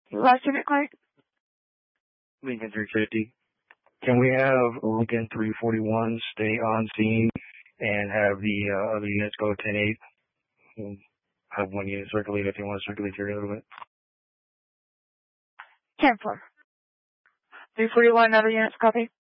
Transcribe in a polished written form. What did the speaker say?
Last unit, Clark? Lincoln 350. Can we have Lincoln 341 stay on scene and have the other units go 10-8? We'll have one unit circulate if you want to circulate here a little bit. 10-4. 341, other units, copy.